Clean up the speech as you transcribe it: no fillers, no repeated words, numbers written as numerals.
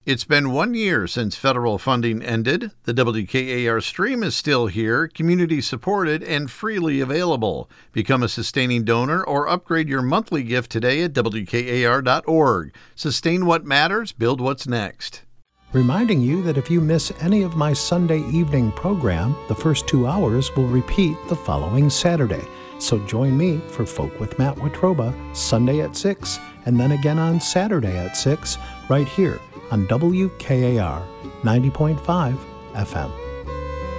It's been 1 year since federal funding ended. The WKAR stream is still here, community-supported, and freely available. Become a sustaining donor or upgrade your monthly gift today at WKAR.org. Sustain what matters, build what's next. Reminding you that if you miss any of my Sunday evening program, the first 2 hours will repeat the following Saturday. So join me for Folk with Matt Wetruba, Sunday at 6, and then again on Saturday at 6, right here on WKAR 90.5 FM.